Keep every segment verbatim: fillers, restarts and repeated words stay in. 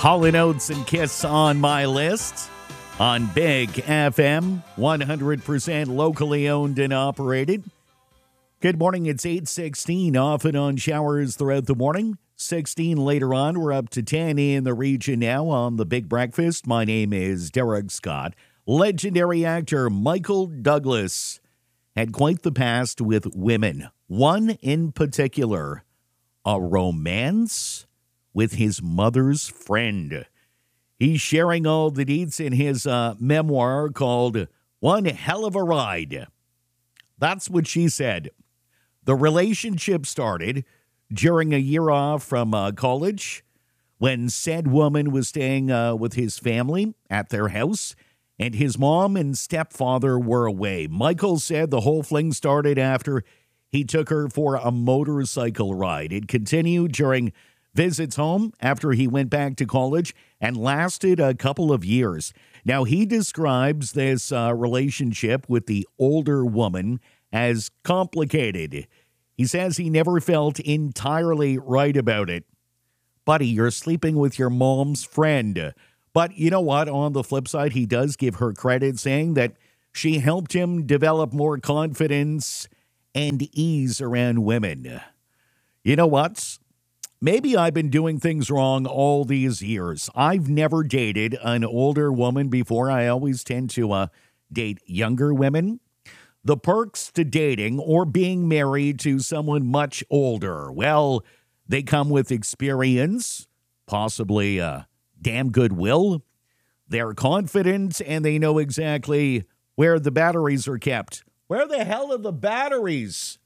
Hall and Oates and Kiss on my list on Big F M, one hundred percent locally owned and operated. Good morning, it's eight sixteen, off and on showers throughout the morning. sixteen later on, we're up to ten in the region now on the Big Breakfast. My name is Derek Scott. Legendary actor Michael Douglas had quite the past with women. One in particular, a romance with his mother's friend. He's sharing all the deets in his uh, memoir called One Hell of a Ride. That's what she said. The relationship started during a year off from uh, college when said woman was staying uh, with his family at their house, and his mom and stepfather were away. Michael said the whole fling started after he took her for a motorcycle ride. It continued during visits home after he went back to college and lasted a couple of years. Now, he describes this uh, relationship with the older woman as complicated. He says he never felt entirely right about it. Buddy, you're sleeping with your mom's friend. But you know what? On the flip side, he does give her credit, saying that she helped him develop more confidence and ease around women. You know what? Maybe I've been doing things wrong all these years. I've never dated an older woman before. I always tend to uh, date younger women. The perks to dating or being married to someone much older, well, they come with experience, possibly uh, damn goodwill. They're confident and they know exactly where the batteries are kept. Where the hell are the batteries?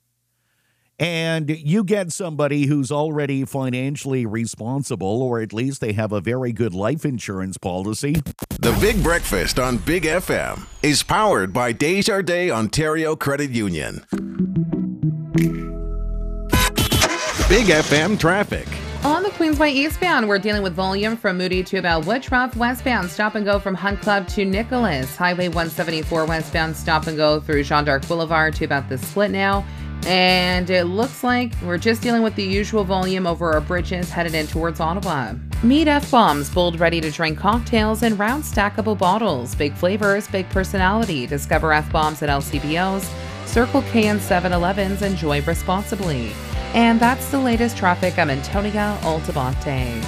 And you get somebody who's already financially responsible, or at least they have a very good life insurance policy. The Big Breakfast on Big F M is powered by Desjardins Ontario Credit Union. Big F M traffic. On the Queensway eastbound, we're dealing with volume from Moody to about Woodruff. Westbound, stop and go from Hunt Club to Nicholas. Highway one seventy-four westbound, stop and go through Jean d'Arc Boulevard to about the split now. And it looks like we're just dealing with the usual volume over our bridges headed in towards Ottawa. Meet F-Bombs, bold, ready-to-drink cocktails in round stackable bottles. Big flavors, big personality. Discover F-Bombs at L C B Os, Circle K and seven elevens. Enjoy responsibly. And that's the latest traffic. I'm Antonia Altabante.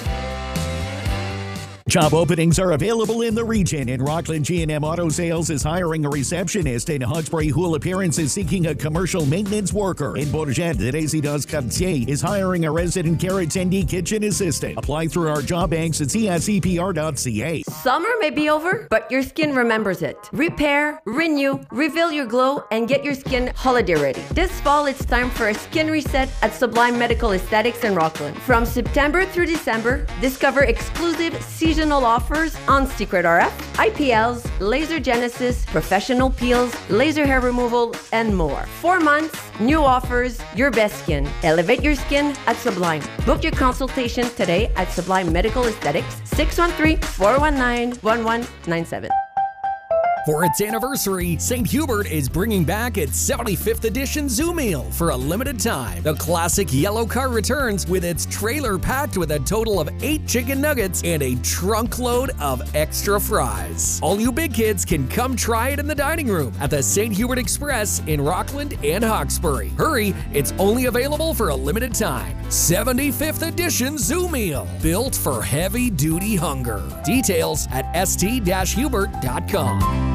Job openings are available in the region. In Rockland, G and M Auto Sales is hiring a receptionist. In Hawkesbury, Houle Appearance is seeking a commercial maintenance worker. In Bourget, the Résidence Cartier is hiring a resident care attendee kitchen assistant. Apply through our job banks at c s e p r dot c a. Summer may be over, but your skin remembers it. Repair, renew, reveal your glow, and get your skin holiday ready. This fall, it's time for a skin reset at Sublime Medical Aesthetics in Rockland. From September through December, discover exclusive seasonal offers on Secret R F, I P Ls, Laser Genesis, professional peels, laser hair removal, and more. Four months, new offers, your best skin. Elevate your skin at Sublime. Book your consultation today at Sublime Medical Aesthetics, six one three, four one nine, one one nine seven. For its anniversary, Saint Hubert is bringing back its seventy-fifth edition Zoo Meal for a limited time. The classic yellow car returns with its trailer packed with a total of eight chicken nuggets and a trunk load of extra fries. All you big kids can come try it in the dining room at the Saint Hubert Express in Rockland and Hawkesbury. Hurry, it's only available for a limited time. seventy-fifth edition Zoo Meal, built for heavy-duty hunger. Details at s t dash hubert dot com.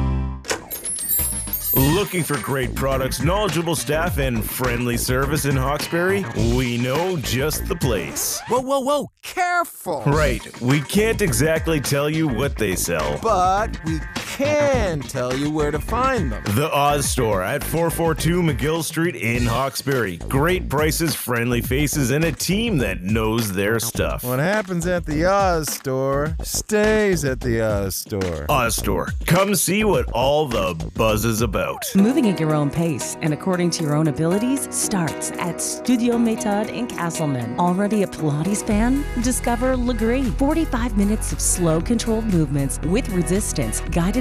Looking for great products, knowledgeable staff, and friendly service in Hawkesbury? We know just the place. Whoa, whoa, whoa, careful! Right, we can't exactly tell you what they sell. But we can tell you where to find them. The Oz Store at four forty-two McGill Street in Hawkesbury. Great prices, friendly faces, and a team that knows their stuff. What happens at the Oz Store stays at the Oz Store. Oz Store. Come see what all the buzz is about. Moving at your own pace and according to your own abilities starts at Studio Méthode in Castleman. Already a Pilates fan? Discover Legree. forty-five minutes of slow, controlled movements with resistance guided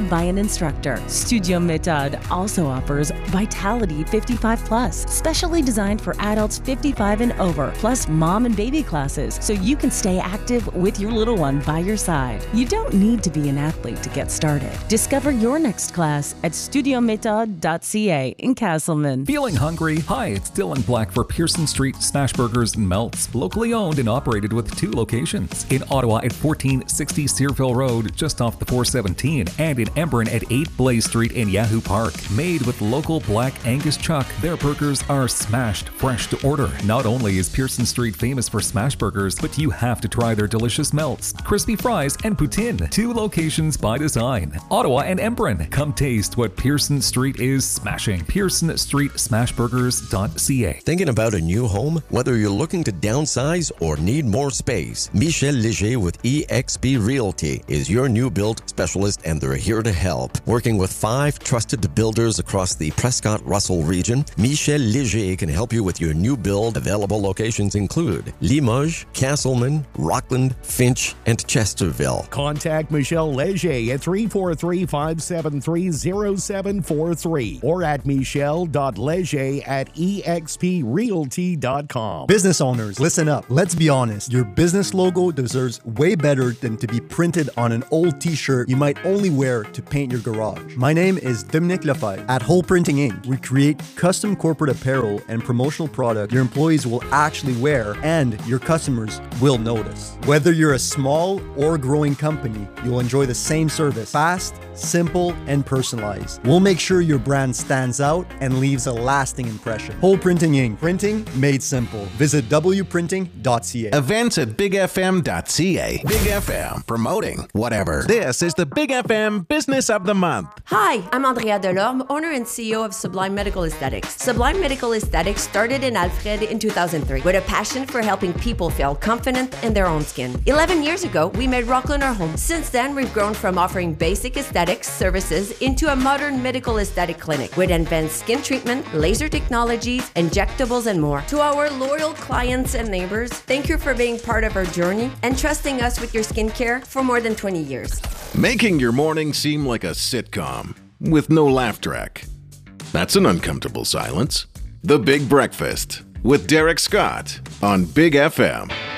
by an instructor. Studio Metod also offers Vitality fifty-five plus, specially designed for adults fifty-five and over, plus mom and baby classes, so you can stay active with your little one by your side. You don't need to be an athlete to get started. Discover your next class at studio metod dot c a in Castleman. Feeling hungry? Hi, it's Dylan Black for Pearson Street Smash Burgers and Melts, locally owned and operated with two locations. In Ottawa at fourteen sixty Searville Road, just off the four seventeen, and in Embrun at eight Blaze Street in Yahoo Park. Made with local black Angus chuck, their burgers are smashed fresh to order. Not only is Pearson Street famous for smash burgers, but you have to try their delicious melts, crispy fries, and poutine. Two locations by design, Ottawa and Embrun. Come taste what Pearson Street is smashing. Pearson Street Smash Burgers dot c a. Thinking about a new home? Whether you're looking to downsize or need more space, Michel Léger with E X P Realty is your new build specialist, and they're here to help. Working with five trusted builders across the Prescott-Russell region, Michel Léger can help you with your new build. Available locations include Limoges, Castleman, Rockland, Finch, and Chesterville. Contact Michel Léger at three four three, five seven three, zero seven four three or at michel dot léger at e x p realty dot com. Business owners, listen up. Let's be honest. Your business logo deserves way better than to be printed on an old t-shirt you might only wear to paint your garage. My name is Dominique Lefebvre. At Whole Printing Incorporated, we create custom corporate apparel and promotional products your employees will actually wear and your customers will notice. Whether you're a small or growing company, you'll enjoy the same service. Fast, simple, and personalized. We'll make sure your brand stands out and leaves a lasting impression. Whole Printing Incorporated. Printing made simple. Visit w printing dot c a. Events at big f m dot c a. Big F M, promoting whatever. This is the Big F M Business of the Month. Hi, I'm Andrea Delorme, owner and C E O of Sublime Medical Aesthetics. Sublime Medical Aesthetics started in Alfred in two thousand three with a passion for helping people feel confident in their own skin. eleven years ago, we made Rockland our home. Since then, we've grown from offering basic aesthetics services into a modern medical aesthetic clinic with advanced skin treatment, laser technologies, injectables, and more. To our loyal clients and neighbors, thank you for being part of our journey and trusting us with your skincare for more than twenty years. Making your morning seem like a sitcom with no laugh track. That's an uncomfortable silence. The Big Breakfast with Derek Scott on Big F M.